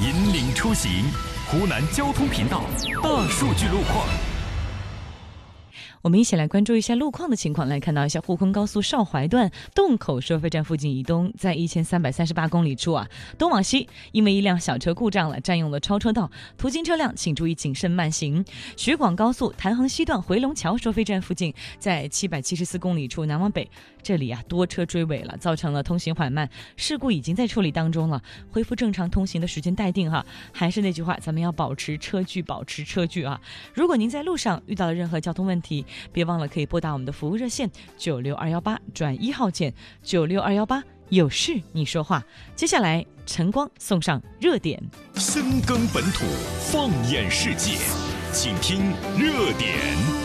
引领出行，湖南交通频道大数据路况。 我们一起来关注一下路况的情况，来看到一下沪昆高速邵怀段洞口收费站附近以东，在1338公里处东往西，因为一辆小车故障了，占用了超车道，途经车辆请注意谨慎慢行。徐广高速潭衡西段回龙桥收费站附近，在774公里处南往北，这里多车追尾了，造成了通行缓慢，事故已经在处理当中了，恢复正常通行的时间待定还是那句话，咱们要保持车距如果您在路上遇到了任何交通问题，别忘了可以拨打我们的服务热线96218转1号键96218，有事你说话。接下来晨光送上热点， 深耕本土，放眼世界，请听热点。